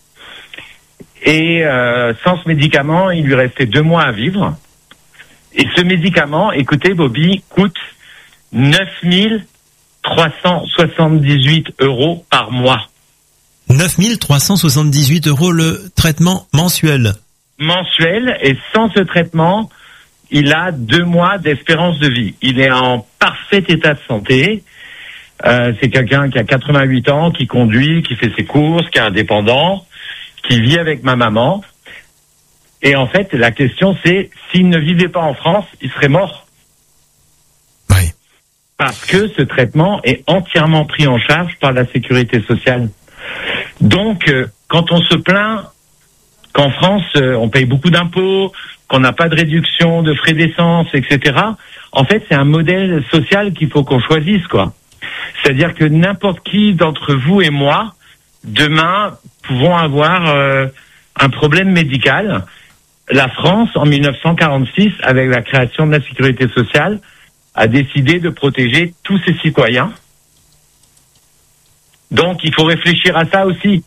Et euh, sans ce médicament, il lui restait deux mois à vivre. Et ce médicament, écoutez Bobby, coûte neuf mille trois cent soixante-dix-huit euros par mois. neuf mille trois cent soixante-dix-huit euros le traitement mensuel. Mensuel, et sans ce traitement, il a deux mois d'espérance de vie. Il est en parfait état de santé. Euh, c'est quelqu'un qui a quatre-vingt-huit ans, qui conduit, qui fait ses courses, qui est indépendant, qui vit avec ma maman. Et en fait, la question c'est, s'il ne vivait pas en France, il serait mort. Oui. Parce que ce traitement est entièrement pris en charge par la sécurité sociale. Donc, euh, quand on se plaint qu'en France, euh, on paye beaucoup d'impôts, qu'on n'a pas de réduction de frais d'essence, et cetera, en fait, c'est un modèle social qu'il faut qu'on choisisse, quoi. C'est-à-dire que n'importe qui d'entre vous et moi, demain, pouvons avoir euh, un problème médical. La France, en mille neuf cent quarante-six, avec la création de la sécurité sociale, a décidé de protéger tous ses citoyens. Donc il faut réfléchir à ça aussi.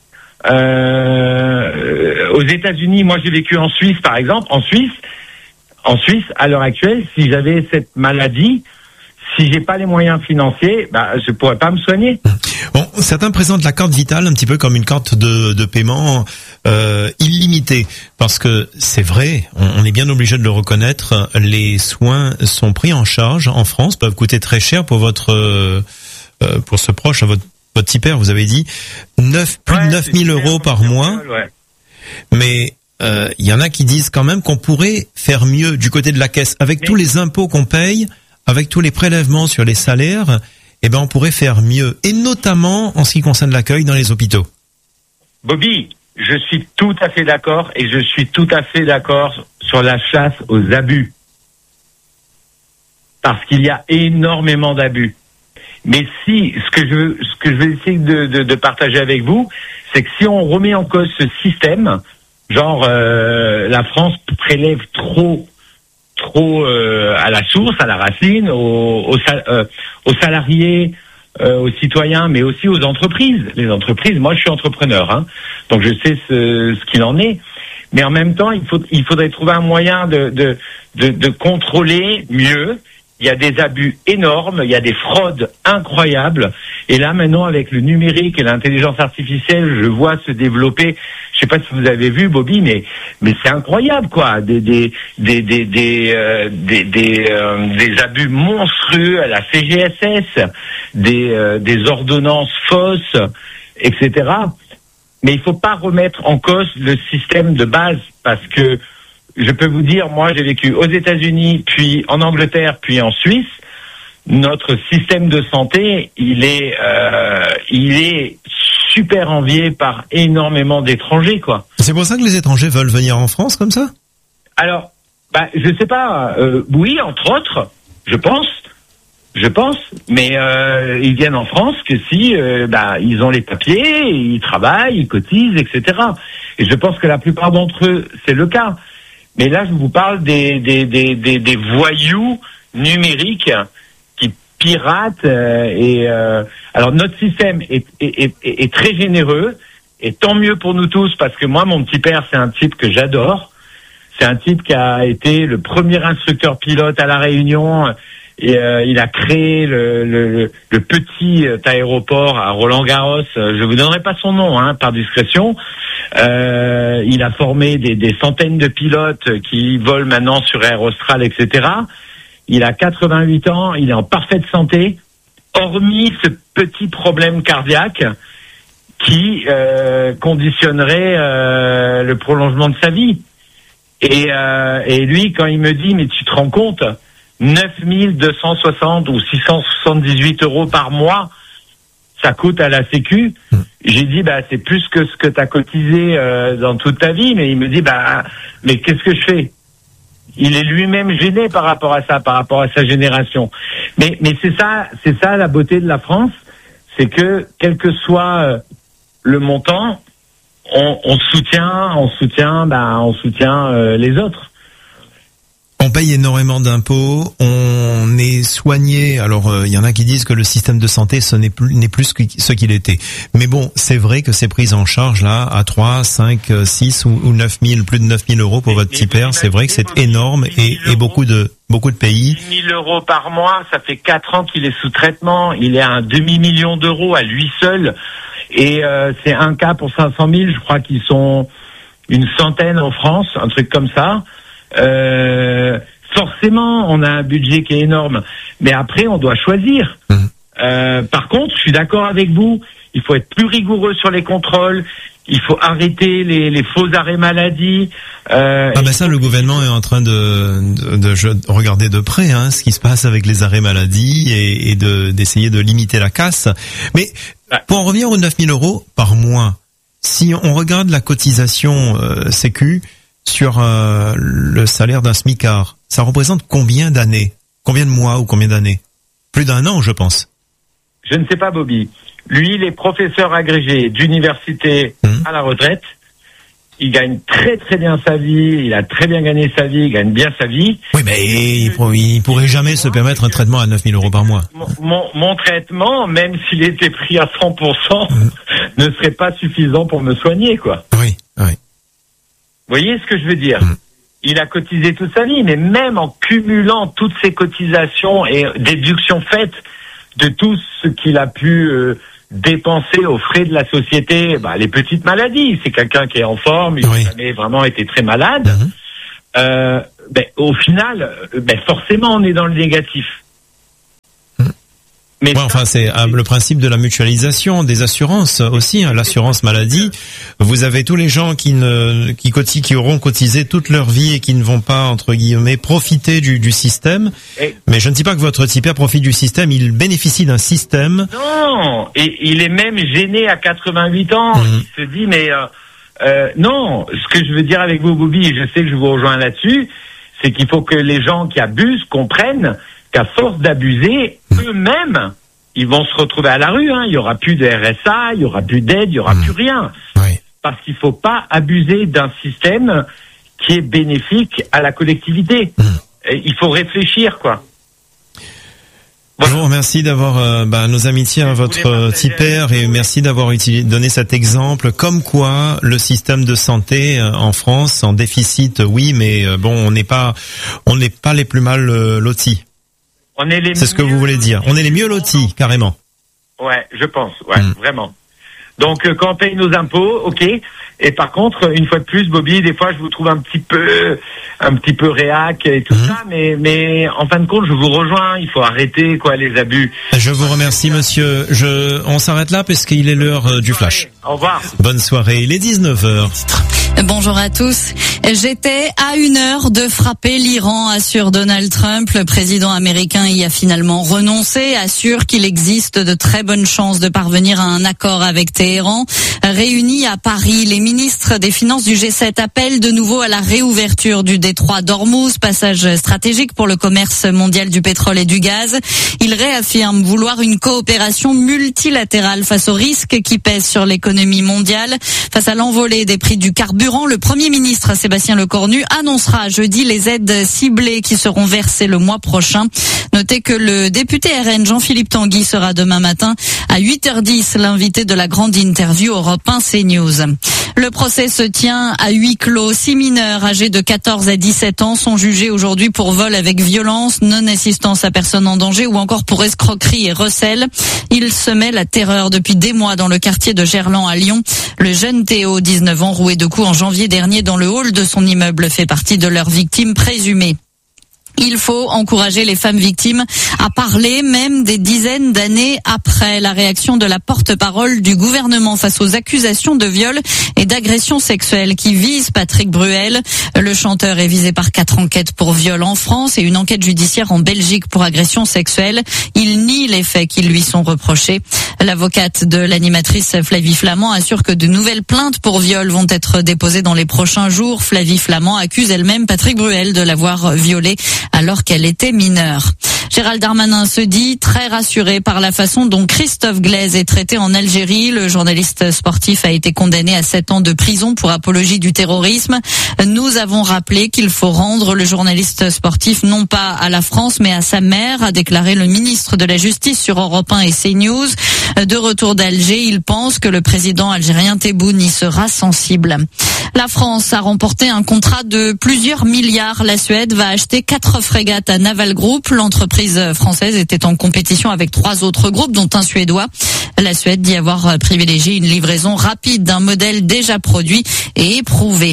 Euh, aux États-Unis, moi j'ai vécu en Suisse par exemple. En Suisse, en Suisse, à l'heure actuelle, si j'avais cette maladie, si j'ai pas les moyens financiers, bah je pourrais pas me soigner. Bon, certains présentent la carte vitale un petit peu comme une carte de, de paiement euh, illimitée, parce que c'est vrai, on, on est bien obligé de le reconnaître, les soins sont pris en charge en France, peuvent coûter très cher pour votre euh, pour ce proche, votre votre petit père, vous avez dit neuf plus ouais, de neuf mille euros par mois, ouais. Mais il euh, y en a qui disent quand même qu'on pourrait faire mieux du côté de la caisse avec mais... tous les impôts qu'on paye, avec tous les prélèvements sur les salaires. Eh ben, on pourrait faire mieux, et notamment en ce qui concerne l'accueil dans les hôpitaux. Bobby, je suis tout à fait d'accord, et je suis tout à fait d'accord sur la chasse aux abus. Parce qu'il y a énormément d'abus. Mais si, ce que je veux, ce que je vais essayer de, de, de partager avec vous, c'est que si on remet en cause ce système, genre, euh, la France prélève trop trop euh, à la source, à la racine, aux, aux, euh, aux salariés, euh, aux citoyens, mais aussi aux entreprises. Les entreprises, moi je suis entrepreneur, hein, donc je sais ce, ce qu'il en est. Mais en même temps, il faut, il faudrait trouver un moyen de, de, de, de contrôler mieux. Il y a des abus énormes, il y a des fraudes incroyables. Et là, maintenant, avec le numérique et l'intelligence artificielle, je vois se développer. Je sais pas si vous avez vu, Bobby, mais mais c'est incroyable, quoi. Des des des des des euh, des, des, euh, des abus monstrueux à la C G S S, des euh, des ordonnances fausses, et cetera. Mais il faut pas remettre en cause le système de base, parce que je peux vous dire, moi j'ai vécu aux États-Unis, puis en Angleterre, puis en Suisse. Notre système de santé, il est, euh, il est super envié par énormément d'étrangers, quoi. C'est pour ça que les étrangers veulent venir en France comme ça ? Alors, bah, je sais pas. Euh, oui, entre autres, je pense, je pense. Mais euh, ils viennent en France que si, euh, bah, ils ont les papiers, ils travaillent, ils cotisent, et cetera. Et je pense que la plupart d'entre eux, c'est le cas. Mais là, je vous parle des des des des, des voyous numériques qui piratent euh, et euh, alors notre système est, est est est très généreux, et tant mieux pour nous tous, parce que moi, mon petit père, c'est un type que j'adore. C'est un type qui a été le premier instructeur pilote à La Réunion, et euh, il a créé le, le, le petit aéroport à Roland-Garros. Je vous donnerai pas son nom, hein, par discrétion. Euh, il a formé des, des centaines de pilotes qui volent maintenant sur Air Austral, et cetera. Il a quatre-vingt-huit ans, il est en parfaite santé, hormis ce petit problème cardiaque qui euh, conditionnerait euh, le prolongement de sa vie. Et, euh, et lui, quand il me dit, mais tu te rends compte, neuf mille deux cent soixante ou six cent soixante-dix-huit euros par mois, ça coûte à la Sécu. J'ai dit, bah, c'est plus que ce que tu as cotisé euh, dans toute ta vie. Mais il me dit, bah, mais qu'est-ce que je fais ? Il est lui-même gêné par rapport à ça, par rapport à sa génération. Mais, mais c'est ça, c'est ça la beauté de la France, c'est que quel que soit euh, le montant, on, on soutient, on soutient, bah, on soutient euh, les autres. On paye énormément d'impôts, on est soigné. Alors, il euh, y en a qui disent que le système de santé, ce n'est plus, n'est plus ce qu'il était. Mais bon, c'est vrai que c'est pris en charge là à trois, cinq, six ou, ou neuf mille, plus de neuf mille euros pour votre petit père. C'est vrai que c'est énorme, et, et beaucoup de beaucoup de pays. dix mille euros par mois, ça fait quatre ans qu'il est sous traitement. Il est à un demi-million d'euros à lui seul. Et euh, c'est un cas pour cinq cent mille. Je crois qu'ils sont une centaine en France, un truc comme ça. Euh, forcément, on a un budget qui est énorme, mais après, on doit choisir. Mmh. Euh, par contre, je suis d'accord avec vous. Il faut être plus rigoureux sur les contrôles. Il faut arrêter les, les faux arrêts maladie. Euh, ah ben ça, le gouvernement est en train de, de, de, de regarder de près hein, ce qui se passe avec les arrêts maladie, et, et de, d'essayer de limiter la casse. Mais pour en revenir aux neuf mille euros par mois, si on regarde la cotisation euh, Sécu sur euh, le salaire d'un smicard, ça représente combien d'années ? Combien de mois ou combien d'années ? Plus d'un an, je pense. Je ne sais pas, Bobby. Lui, il est professeur agrégé d'université mmh. à la retraite. il gagne très très bien sa vie, il a très bien gagné sa vie, il gagne bien sa vie. Oui, mais il, pour, il pourrait jamais se permettre un traitement à neuf mille euros par mois. Mon, mon, mon traitement, même s'il était pris à cent pour cent, mmh. ne serait pas suffisant pour me soigner, quoi. Oui, oui. Vous voyez ce que je veux dire? Mmh. Il a cotisé toute sa vie, mais même en cumulant toutes ces cotisations et déductions faites de tout ce qu'il a pu euh, dépenser aux frais de la société, bah, les petites maladies. C'est quelqu'un qui est en forme, il n'a oui. jamais vraiment été très malade. Mmh. Euh, ben, au final, ben, forcément, on est dans le négatif. Mais ouais, enfin, c'est euh, le principe de la mutualisation des assurances aussi. Hein, l'assurance maladie, vous avez tous les gens qui ne, qui cotisent, qui auront cotisé toute leur vie et qui ne vont pas entre guillemets profiter du, du système. Et mais je ne dis pas que votre tipeur profite du système. Il bénéficie d'un système. Non, et il est même gêné à quatre-vingt-huit ans. Mmh. Il se dit mais euh, euh, non. Ce que je veux dire avec vous, Bobby, et je sais que je vous rejoins là-dessus, c'est qu'il faut que les gens qui abusent comprennent qu'à force d'abuser, mmh. eux-mêmes, ils vont se retrouver à la rue. Hein. Il y aura plus de R S A, il y aura plus d'aide, il y aura mmh. plus rien. Oui. Parce qu'il faut pas abuser d'un système qui est bénéfique à la collectivité. Mmh. Il faut réfléchir, quoi. Voilà. Je vous remercie d'avoir euh, bah, nos amitiés à votre tipeur et merci d'avoir utilisé, donné cet exemple. Comme quoi, le système de santé euh, en France en déficit, oui, mais euh, bon, on n'est pas, on n'est pas les plus mal euh, lotis. On est les C'est ce que vous voulez dire. On est les mieux lotis, carrément. Ouais, je pense. Ouais, mmh. vraiment. Donc, euh, quand on paye nos impôts, ok. Et par contre, une fois de plus, Bobby, des fois, je vous trouve un petit peu, un petit peu réac et tout mmh. ça, mais, mais en fin de compte, je vous rejoins. Il faut arrêter, quoi, les abus. Je vous remercie, monsieur. Je, on s'arrête là parce qu'il est l'heure euh, du flash. Au revoir. Bonne soirée. Il est dix-neuf heures. Bonjour à tous. J'étais à une heure de frapper l'Iran, assure Donald Trump. Le président américain y a finalement renoncé, assure qu'il existe de très bonnes chances de parvenir à un accord avec Téhéran. Réunis à Paris, les ministres des Finances du G sept appellent de nouveau à la réouverture du détroit d'Ormuz, passage stratégique pour le commerce mondial du pétrole et du gaz. Ils réaffirment vouloir une coopération multilatérale face aux risques qui pèsent sur l'économie mondiale. Face à l'envolée des prix du carburant, le Premier ministre Sébastien Lecornu annoncera jeudi les aides ciblées qui seront versées le mois prochain. Notez que le député R N Jean-Philippe Tanguy sera demain matin à huit heures dix l'invité de la grande interview Europe un CNews. Le procès se tient à huis clos. Six mineurs âgés de quatorze à dix-sept ans sont jugés aujourd'hui pour vol avec violence, non-assistance à personne en danger ou encore pour escroquerie et recel. Ils semaient la terreur depuis des mois dans le quartier de Gerland à Lyon. Le jeune Théo, dix-neuf ans, roué de coups en janvier dernier dans le hall de son immeuble, fait partie de leurs victimes présumées. Il faut encourager les femmes victimes à parler, même des dizaines d'années après. La réaction de la porte-parole du gouvernement face aux accusations de viol et d'agression sexuelle qui visent Patrick Bruel. Le chanteur est visé par quatre enquêtes pour viol en France et une enquête judiciaire en Belgique pour agression sexuelle. Il nie les faits qui lui sont reprochés. L'avocate de l'animatrice Flavie Flament assure que de nouvelles plaintes pour viol vont être déposées dans les prochains jours. Flavie Flament accuse elle-même Patrick Bruel de l'avoir violée alors qu'elle était mineure. Gérald Darmanin se dit très rassuré par la façon dont Christophe Glaise est traité en Algérie. Le journaliste sportif a été condamné à sept ans de prison pour apologie du terrorisme. Nous avons rappelé qu'il faut rendre le journaliste sportif non pas à la France mais à sa mère, a déclaré le ministre de la Justice sur Europe un et CNews. De retour d'Alger, il pense que le président algérien Tebboune y sera sensible. La France a remporté un contrat de plusieurs milliards. La Suède va acheter quatre frégates à Naval Group. L'entreprise française était en compétition avec trois autres groupes, dont un suédois. La Suède dit avoir privilégié une livraison rapide d'un modèle déjà produit et éprouvé.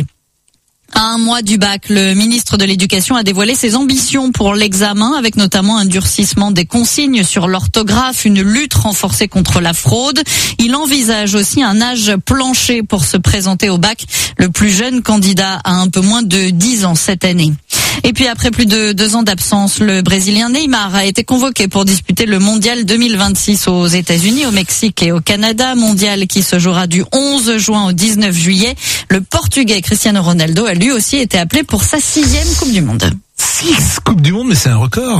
À un mois du bac, le ministre de l'Éducation a dévoilé ses ambitions pour l'examen, avec notamment un durcissement des consignes sur l'orthographe, une lutte renforcée contre la fraude. Il envisage aussi un âge plancher pour se présenter au bac. Le plus jeune candidat a un peu moins de dix ans cette année. Et puis après plus de deux ans d'absence, le Brésilien Neymar a été convoqué pour disputer le Mondial deux mille vingt-six aux États-Unis, au Mexique et au Canada. Mondial qui se jouera du onze juin au dix-neuf juillet. Le Portugais Cristiano Ronaldo a lui aussi été appelé pour sa sixième Coupe du Monde. Six Coupes du Monde, mais c'est un record.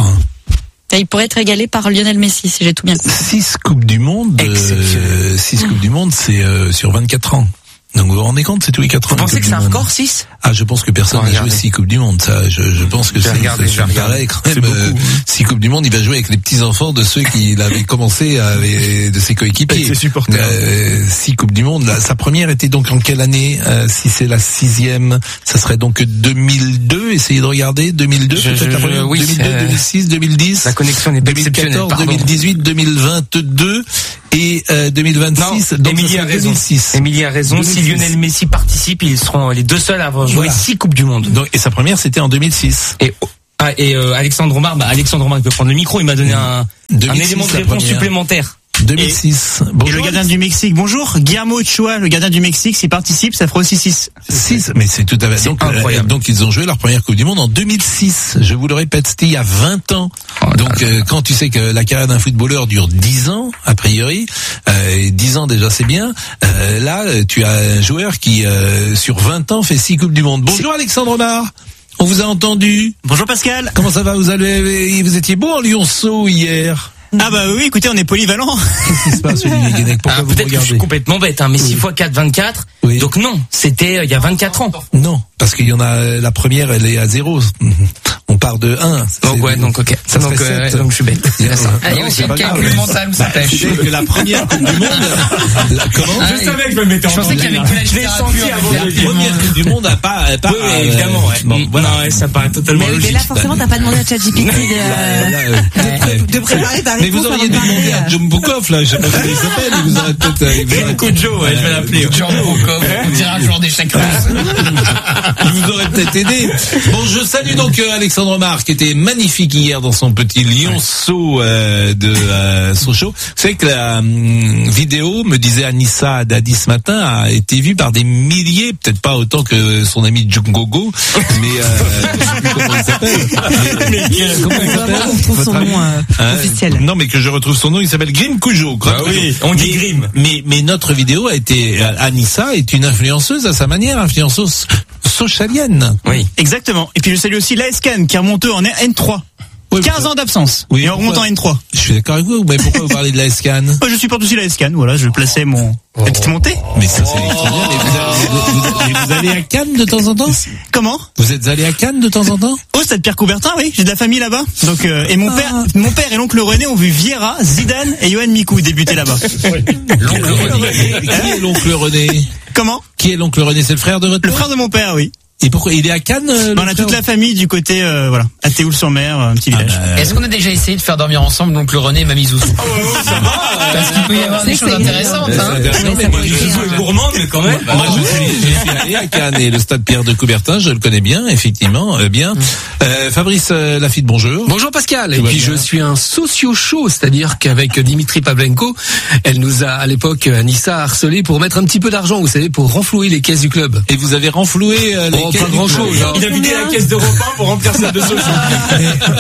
Et il pourrait être égalé par Lionel Messi, si j'ai tout bien compris. Six Coupes du Monde, euh, six Coupes du Monde, c'est euh, sur vingt-quatre ans. Donc vous vous rendez compte, c'est tous les quatre ans. Vous pensez que c'est un record, six? Ah, je pense que personne n'a joué six Coupes du Monde. Ça, je, je pense que c'est, regarder, ça me paraît quand même, euh, six Coupes du Monde, il va jouer avec les petits-enfants de ceux qui l'avaient commencé, avec, de ses coéquipiers. Avec ses supporters. Euh, six Coupes du Monde. Là, sa première était donc en quelle année? euh, Si c'est la sixième, ça serait donc deux mille deux. Essayez de regarder. deux mille deux, je, peut-être je, la première. oui, deux mille deux, deux mille six, deux mille dix. La connexion n'est pas exceptionnelle. deux mille quatorze, deux mille dix-huit, deux mille vingt-deux et euh, deux mille vingt-six. Non, donc Émilie a raison. deux mille six. Émilie a raison. Si Lionel Messi participe, ils seront les deux seuls à avoir joué Voilà. six Coupes du Monde. Donc, et sa première, c'était en deux mille six. Et, ah, et euh, Alexandre Omar, bah, Alexandre Omar, il peut prendre le micro, il m'a donné un, un élément de réponse supplémentaire. deux mille six. Et, Bonjour. et le gardien du Mexique, bonjour. Guillermo Ochoa, le gardien du Mexique, s'il participe, ça fera aussi six. six, mais c'est tout à fait. Donc, euh, donc ils ont joué leur première Coupe du Monde en deux mille six. Je vous le répète, c'était il y a vingt ans. Oh, donc euh, quand tu sais que la carrière d'un footballeur dure dix ans, a priori, euh, et dix ans déjà c'est bien. Euh, là, tu as un joueur qui euh, sur vingt ans fait six Coupes du Monde. Bonjour Alexandre Omar. On vous a entendu. Bonjour Pascal. Comment ça va? Vous avez, vous étiez beau en Lionceau hier. Ah bah oui, écoutez, on est polyvalent. Qu'est-ce qui se passe, Olivier Guénec? Pourquoi ah, vous peut-être que je suis complètement bête, hein, mais six fois quatre, vingt-quatre. Oui. Donc non, c'était euh, il y a vingt-quatre ans. Non, parce qu'il y en a, la première, elle est à zéro. On part de un. Donc ouais, donc ok. Ça donc, serait euh, sept. donc je suis bête. Il y a ça. Ah, il y a aussi le calcul mental, ça pêche. Tu sais que la première Coupe du Monde, la, comment? Je savais que je me mettais en Je pensais qu'il y avait que la Je l'ai senti avant La première Coupe du Monde a pas, a pas. Oui, oui, évidemment, ouais. Bon, voilà, ouais, ça paraît totalement mais, logique. mais là, forcément, t'as pas demandé à ChatGPT de, de, de préparer ta réponse. Mais vous auriez dû demander à Jumbukov, là, je sais pas comment il s'appelle, il vous aurait peut-être, Grim Kujo, ouais, je vais l'appeler. Jumbukov, on dirait un joueur d'échecs russe. Il vous aurait peut-être aidé. Bon, je salue donc euh, Alexandre Omar, qui était magnifique hier dans son petit lionceau euh, de euh, Sochaux. Vous savez que la hum, vidéo, me disait Anissa Haddadi ce matin, a été vue par des milliers, peut-être pas autant que son ami Djungogo, mais euh, je sais plus comment il s'appelle. Mais, mais, comment il s'appelle? On retrouve son nom euh, Hein, officiel. Non, mais que je retrouve son nom, il s'appelle Grim Kujo. Ah oui, on dit Grim. Mais, mais notre vidéo a été, Anissa est une influenceuse à sa manière, influenceuse socialienne. Oui. Exactement. Et puis je salue aussi l'A S Cannes, qui remonte en N trois. Oui, quinze ans d'absence. Oui, et on remonte en N trois. Je suis d'accord avec vous, mais pourquoi vous parlez de la S C A N? Je supporte aussi la S C A N, voilà, je plaçais mon oh. petite montée. Mais ça c'est extraordinaire. Mais vous, allez, vous, vous, vous allez à Cannes de temps en temps? Comment? Vous êtes allé à Cannes de temps en temps? Au stade Pierre Coubertin, oui, j'ai de la famille là-bas. Donc euh, et mon père, mon père et l'oncle René ont vu Vieira, Zidane et Johan Mikou débuter là-bas. L'oncle René. Qui est l'oncle René? Comment? Qui est l'oncle René? C'est le frère de votre Le père? frère de mon père, oui. Et pourquoi il est à Cannes? Euh, ben, on a toute la famille du côté, euh, voilà, à Théoul-sur-Mer, un petit village. Ah bah, Est-ce qu'on a déjà essayé de faire dormir ensemble l'oncle René et Mamie Zouzou? Oh, ça va. Parce qu'il peut y avoir des choses intéressantes. Hein. Non, mais moi, Zouzou est gourmand, mais quand même. Moi, je suis, je suis allé à Cannes et le stade Pierre de Coubertin, je le connais bien, effectivement, euh, bien. Euh, Fabrice euh, Lafitte, bonjour. Bonjour Pascal. Tout et puis bien. je suis un socio-chaud, c'est-à-dire qu'avec Dimitri Pavlenko, elle nous a à l'époque Anissa harcelé pour mettre un petit peu d'argent, vous savez, pour renflouer les caisses du club. Et vous avez renfloué euh, les Oh, caisses pas du grand-chose. club. Hein. Il a vidé la caisse de repas pour remplir celle de Sochaux.